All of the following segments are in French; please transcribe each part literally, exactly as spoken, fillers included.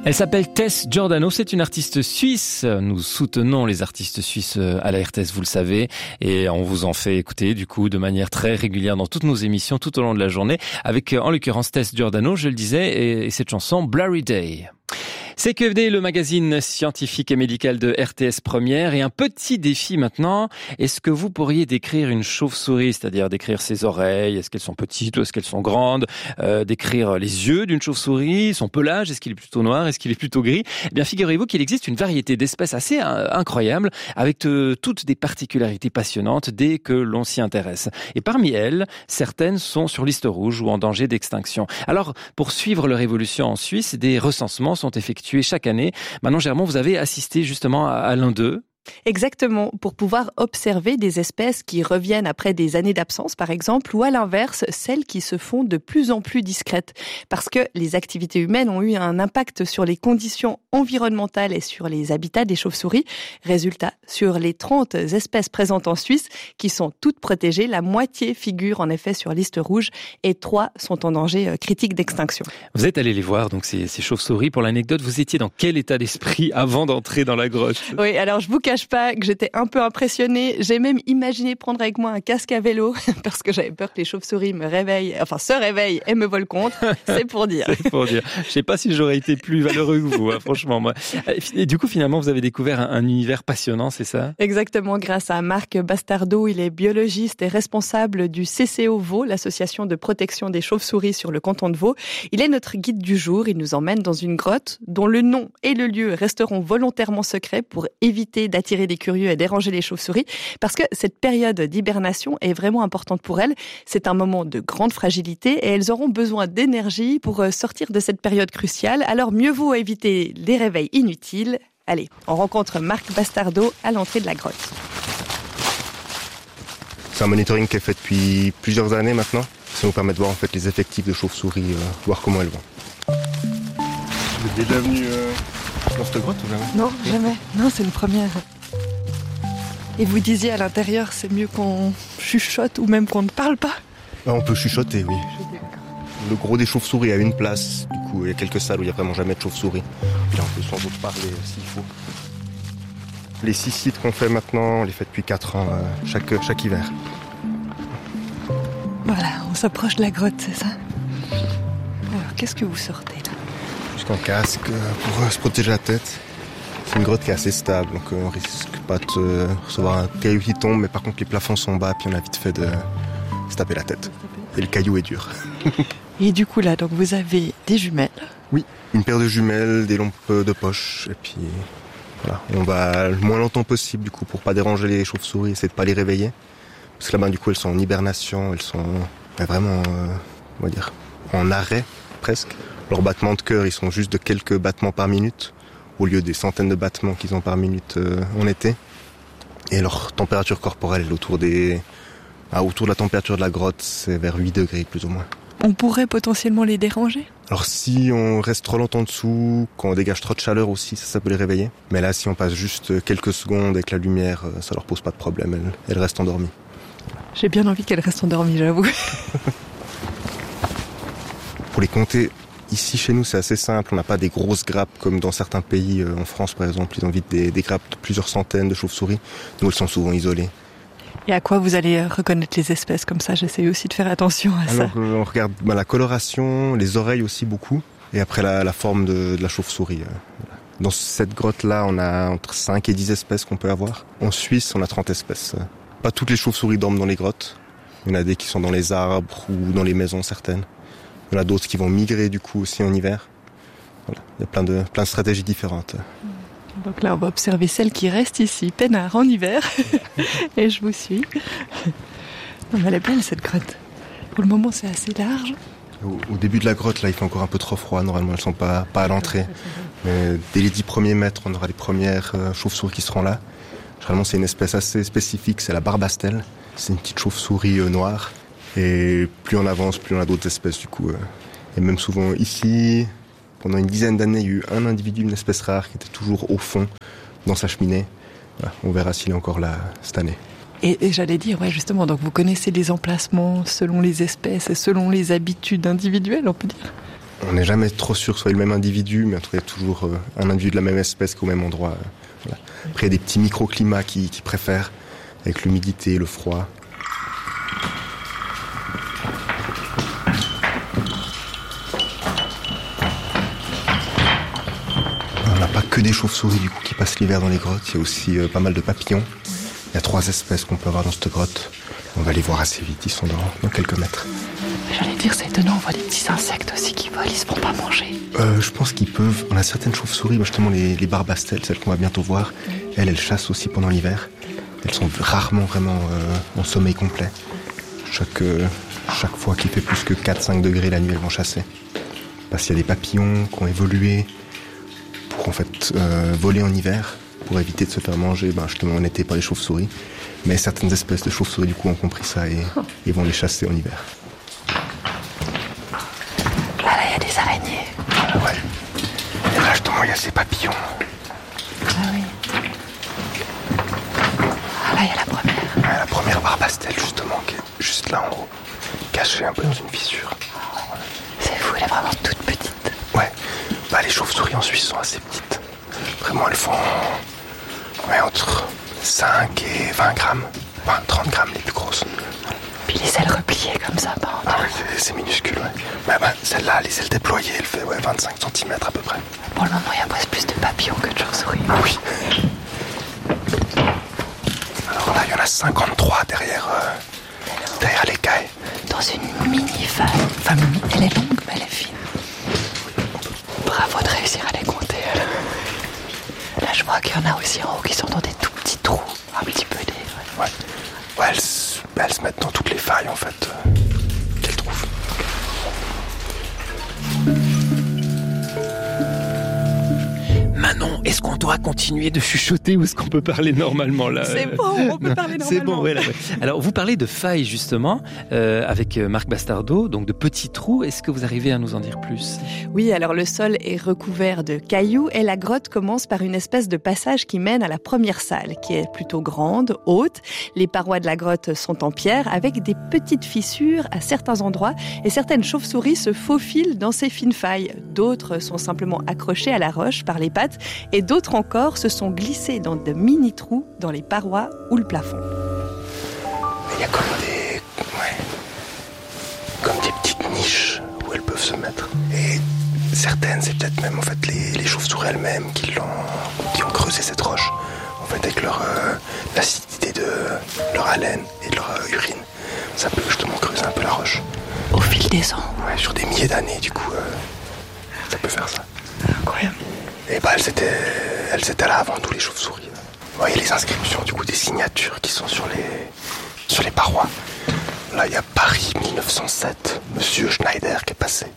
Elle s'appelle Tess Giordano, c'est une artiste suisse. Nous soutenons les artistes suisses à la R T S, vous le savez, et on vous en fait écouter du coup de manière très régulière dans toutes nos émissions tout au long de la journée, avec en l'occurrence Tess Giordano, je le disais, et cette chanson Blurry Day. C Q F D, le magazine scientifique et médical de R T S Première, et un petit défi maintenant. Est-ce que vous pourriez décrire une chauve-souris, c'est-à-dire décrire ses oreilles, est-ce qu'elles sont petites ou est-ce qu'elles sont grandes, euh, décrire les yeux d'une chauve-souris, son pelage, est-ce qu'il est plutôt noir, est-ce qu'il est plutôt gris? Eh bien, figurez-vous qu'il existe une variété d'espèces assez euh, incroyable, avec euh, toutes des particularités passionnantes dès que l'on s'y intéresse. Et parmi elles, certaines sont sur liste rouge ou en danger d'extinction. Alors, pour suivre leur évolution en Suisse, des recensements sont effectués chaque année. Manon Germont, vous avez assisté justement à l'un d'eux. Exactement, pour pouvoir observer des espèces qui reviennent après des années d'absence, par exemple, ou à l'inverse, celles qui se font de plus en plus discrètes. Parce que les activités humaines ont eu un impact sur les conditions environnementales et sur les habitats des chauves-souris. Résultat, sur les trente espèces présentes en Suisse, qui sont toutes protégées, la moitié figure en effet sur liste rouge et trois sont en danger critique d'extinction. Vous êtes allé les voir, donc ces, ces chauves-souris. Pour l'anecdote, vous étiez dans quel état d'esprit avant d'entrer dans la grotte? Oui, alors je vous cache pas que j'étais un peu impressionnée. J'ai même imaginé prendre avec moi un casque à vélo parce que j'avais peur que les chauves-souris me réveillent, enfin se réveillent et me volent contre. C'est pour dire. C'est pour dire. Je sais pas si j'aurais été plus valeureux que vous, hein, franchement. Moi. Et du coup, finalement, vous avez découvert un, un univers passionnant, c'est ça? Exactement, grâce à Marc Bastardo. Il est biologiste et responsable du C C O Vaud, l'association de protection des chauves-souris sur le canton de Vaud. Il est notre guide du jour. Il nous emmène dans une grotte dont le nom et le lieu resteront volontairement secrets pour éviter d'attirer des curieux et déranger les chauves-souris, parce que cette période d'hibernation est vraiment importante pour elles. C'est un moment de grande fragilité et elles auront besoin d'énergie pour sortir de cette période cruciale. Alors mieux vaut éviter les réveils inutiles. Allez, on rencontre Marc Bastardo à l'entrée de la grotte. C'est un monitoring qui est fait depuis plusieurs années maintenant. Ça nous permet de voir en fait les effectifs de chauves-souris, euh, voir comment elles vont. Vous êtes déjà venu euh, dans cette grotte ou jamais? Non, jamais. Non, c'est une première. Et vous disiez à l'intérieur, c'est mieux qu'on chuchote ou même qu'on ne parle pas? Ah, on peut chuchoter, oui. Le gros des chauves-souris a une place. Du coup, il y a quelques salles où il n'y a vraiment jamais de chauves-souris. Et là, on peut sans doute parler s'il faut. Les six sites qu'on fait maintenant, on les fait depuis quatre ans, euh, chaque, chaque hiver. Voilà, on s'approche de la grotte, c'est ça? Alors, qu'est-ce que vous sortez là? Jusqu'en casque pour euh, se protéger la tête. C'est une grotte qui est assez stable, donc euh, on risque pas de euh, recevoir un caillou qui tombe, mais par contre les plafonds sont bas, puis on a vite fait de se taper la tête. Et le caillou est dur. Et du coup là, donc vous avez des jumelles? Oui, une paire de jumelles, des lampes de poche, et puis voilà, on va le moins longtemps possible du coup pour pas déranger les chauves-souris, essayer de pas les réveiller, parce que là-bas du coup elles sont en hibernation, elles sont vraiment, euh, on va dire, en arrêt presque. Leurs battements de cœur, ils sont juste de quelques battements par minute, au lieu des centaines de battements qu'ils ont par minute euh, en été. Et leur température corporelle est autour des, ah, autour de la température de la grotte, c'est vers huit degrés plus ou moins. On pourrait potentiellement les déranger? Alors si on reste trop longtemps dessous, quand on dégage trop de chaleur aussi, ça, ça peut les réveiller. Mais là, si on passe juste quelques secondes avec la lumière, ça leur pose pas de problème, elles, elles restent endormies. J'ai bien envie qu'elles restent endormies, j'avoue. Pour les compter, ici chez nous c'est assez simple, on n'a pas des grosses grappes comme dans certains pays, euh, en France par exemple, ils ont vite des, des grappes de plusieurs centaines de chauves-souris. Nous elles sont souvent isolées. Et à quoi vous allez reconnaître les espèces comme ça? J'essaie aussi de faire attention à Alors, ça. Euh, on regarde bah, la coloration, les oreilles aussi beaucoup, et après la, la forme de, de la chauve-souris. Euh, dans cette grotte-là, on a entre cinq et dix espèces qu'on peut avoir. En Suisse, on a trente espèces. Pas toutes les chauves-souris dorment dans les grottes. Il y en a des qui sont dans les arbres ou dans les maisons certaines. Il y en a d'autres qui vont migrer du coup aussi en hiver. Voilà. Il y a plein de, plein de stratégies différentes. Donc là, on va observer celle qui reste ici, peinard en hiver. Et je vous suis. Non, mais elle est belle cette grotte. Pour le moment, c'est assez large. Au, au début de la grotte, là, il fait encore un peu trop froid. Normalement, elles ne sont pas, pas à l'entrée. Mais dès les dix premiers mètres, on aura les premières euh, chauves-souris qui seront là. Généralement, c'est une espèce assez spécifique, c'est la barbastelle. C'est une petite chauve-souris euh, noire. Et plus on avance, plus on a d'autres espèces du coup. Et même souvent ici, pendant une dizaine d'années, il y a eu un individu, une espèce rare, qui était toujours au fond, dans sa cheminée. Voilà, on verra s'il est encore là cette année. Et, et j'allais dire, ouais, justement, donc vous connaissez les emplacements selon les espèces et selon les habitudes individuelles, on peut dire? On n'est jamais trop sûr que ce soit le même individu, mais en tout cas, il y a toujours euh, un individu de la même espèce qu'au même endroit. Euh, voilà. Après, il y a des petits microclimats qui, qui préfèrent, avec l'humidité, le froid. On n'a pas que des chauves-souris du coup qui passent l'hiver dans les grottes, il y a aussi euh, pas mal de papillons. Il y a trois espèces qu'on peut avoir dans cette grotte. On va les voir assez vite, ils sont dans, dans quelques mètres. J'allais dire, c'est étonnant, on voit des petits insectes aussi qui volent, ils se font pas manger. Euh, je pense qu'ils peuvent. On a certaines chauves-souris, justement les, les barbastelles, celles qu'on va bientôt voir. Mmh. Elles, elles chassent aussi pendant l'hiver. Elles sont rarement vraiment euh, en sommeil complet. Chaque, euh, chaque fois qu'il fait plus que quatre à cinq degrés la nuit, elles vont chasser. Parce qu'il y a des papillons qui ont évolué pour en fait euh, voler en hiver, pour éviter de se faire manger ben, justement en été par les chauves-souris. Mais certaines espèces de chauves-souris du coup ont compris ça et, et vont les chasser en hiver. Là, là, il y a des araignées. Ouais. Et là, justement, il y a ces papillons. Ah oui. Ah là, il y a la première. Ouais, la première barbastelle, justement, qui est juste là en haut, cachée un peu dans une fissure. Voilà. C'est fou, elle est vraiment toute petite. Ouais. Bah, les chauves-souris en Suisse sont assez petites. Vraiment, elles font ouais, entre cinq et vingt grammes. Enfin, trente grammes les plus grosses. Puis les ailes repliées comme ça, par Ah ouais, c'est, c'est minuscule, ouais. Bah, bah, celle-là, les ailes déployées, elle fait ouais, vingt-cinq centimètres à peu près. Pour le moment, il y a presque plus de papillons que de chauves-souris. Ah oui. Alors là, il y en a cinquante-trois derrière, euh, derrière l'écaille. Dans une mini-faille. Enfin, mini, elle est longue, mais elle est fine. Bravo de réussir à les compter. Là, je vois qu'il y en a aussi en haut qui sont dans des tout petits trous. Un petit peu des... Ouais. Ouais. Ouais, elles, elles se mettent dans toutes les failles, en fait, euh, qu'elles trouvent. Manon, est-ce qu'on doit continuer de chuchoter ou est-ce qu'on peut parler normalement là? C'est bon, on peut parler normalement. C'est bon, ouais, là, ouais. Alors, vous parlez de failles justement euh, avec Marc Bastardeau, donc de petits trous. Est-ce que vous arrivez à nous en dire plus? Oui, alors le sol est recouvert de cailloux et la grotte commence par une espèce de passage qui mène à la première salle, qui est plutôt grande, haute. Les parois de la grotte sont en pierre avec des petites fissures à certains endroits et certaines chauves-souris se faufilent dans ces fines failles. D'autres sont simplement accrochées à la roche par les pattes et d'autres encore se sont glissés dans de mini-trous dans les parois ou le plafond. Il y a comme des... Ouais, comme des petites niches où elles peuvent se mettre. Et certaines, c'est peut-être même en fait les, les chauves-souris elles-mêmes qui, l'ont, qui ont creusé cette roche. En fait, avec leur euh, l'acidité de leur haleine et de leur euh, urine, ça peut justement creuser un peu la roche. Au fil des ans. Ouais, sur des milliers d'années, du coup, euh, ça peut faire ça. Incroyable. Et bah, elles étaient, elles étaient là avant tous les chauves-souris. Ouais, il y a les inscriptions, du coup, des signatures qui sont sur les, sur les parois. Là, il y a Paris mille neuf cent sept, Monsieur Schneider qui est passé.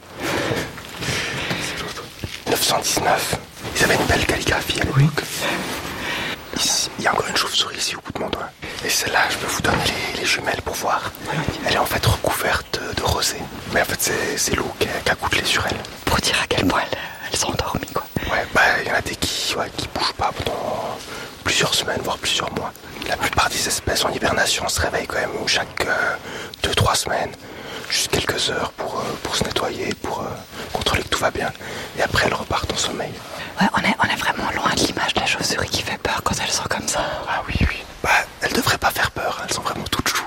C'est l'autre. mille neuf cent dix-neuf, ils avaient une belle calligraphie à l'époque. Oui. Ici, il y a encore une chauve-souris ici au bout de mon doigt. Et celle-là, je peux vous donner les, les jumelles pour voir. Elle est en fait recouverte de rosée. Mais en fait, c'est, c'est l'eau qui a, qui a coutelé sur elle. Pour dire à quel point elles, elles sont endormies, quoi. Ouais, bah, il y en a des qui, ouais, qui bougent pas pendant plusieurs semaines, voire plusieurs mois. La plupart des espèces en hibernation se réveillent quand même chaque euh, deux trois semaines, juste quelques heures pour, euh, pour se nettoyer, pour euh, contrôler que tout va bien. Et après, elles repartent en sommeil. Ouais, on est, on est vraiment loin de l'image de la chauve-souris qui fait peur quand elles sont comme ça. Ah oui, oui. Bah, elles devraient pas faire peur, elles sont vraiment toutes choues.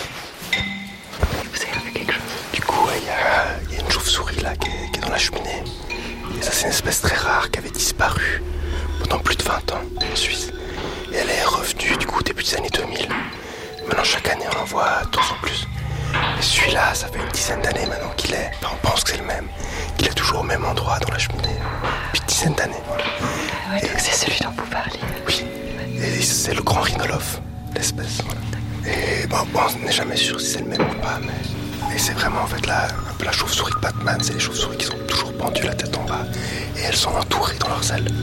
Vous avez vu quelque chose? Du coup, il ouais, y, y a une chauve-souris là qui est, qui est dans la cheminée. Et ça, c'est une espèce très rare qui avait disparu pendant plus de vingt ans en Suisse. Et elle est revenue du coup au début des années deux mille. Maintenant, chaque année, on en voit de plus en plus. Et celui-là, ça fait une dizaine d'années maintenant qu'il est. Enfin, on pense que c'est le même. Qu'il est toujours au même endroit dans la cheminée. Depuis une dizaine d'années. Voilà. Ah ouais, et donc c'est celui dont vous parliez. Oui. Et c'est le grand rhinolophe, l'espèce. Voilà. Et bon, bon, on n'est jamais sûr si c'est le même ou pas, mais, mais c'est vraiment en fait la, un peu la chauve-souris de Batman. C'est les chauves-souris qui sont toujours pendues la tête en bas. Et elles sont entourées dans leurs ailes.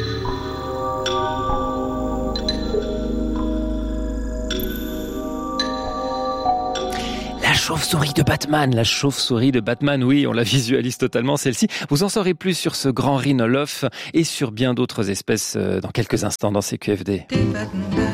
La chauve-souris de Batman, la chauve-souris de Batman, oui, on la visualise totalement celle-ci. Vous en saurez plus sur ce grand rhinolophe et sur bien d'autres espèces dans quelques instants dans C Q F D.